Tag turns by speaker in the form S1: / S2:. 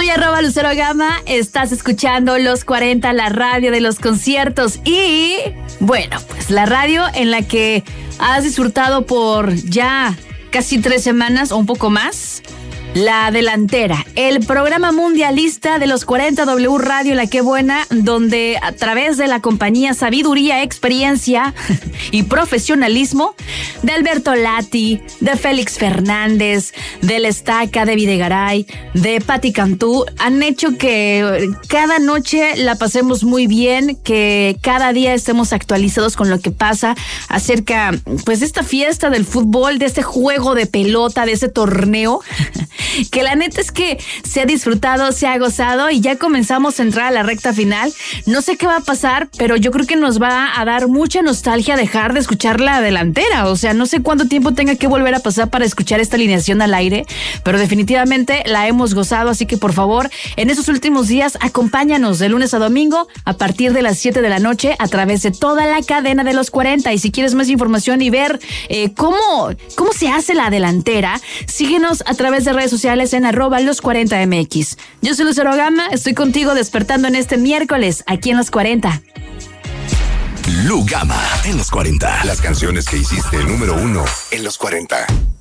S1: Soy @LuceroGama, estás escuchando Los 40, la radio de los conciertos y, bueno, pues la radio en la que has disfrutado por ya casi 3 semanas o un poco más. La Delantera, el programa mundialista de los 40 W Radio La Qué Buena, donde a través de la compañía Sabiduría, Experiencia y Profesionalismo de Alberto Lati, de Félix Fernández, del Estaca, de Videgaray, de Patti Cantú, han hecho que cada noche la pasemos muy bien, que cada día estemos actualizados con lo que pasa acerca, pues, de esta fiesta del fútbol, de este juego de pelota, de ese torneo. Que la neta es que se ha disfrutado, se ha gozado y ya comenzamos a entrar a la recta final. No sé qué va a pasar, pero yo creo que nos va a dar mucha nostalgia dejar de escuchar La Delantera. O sea, no sé cuánto tiempo tenga que volver a pasar para escuchar esta alineación al aire, pero definitivamente la hemos gozado, así que por favor, en esos últimos días, acompáñanos de lunes a domingo a partir de las 7 de la noche a través de toda la cadena de los 40. Y si quieres más información y ver cómo se hace La Delantera, síguenos a través de redes sociales en @los40mx. Yo soy Lucero Gama, estoy contigo despertando en este miércoles aquí en Los 40.
S2: Lu Gama en Los 40. Las canciones que hiciste el número 1 en Los 40.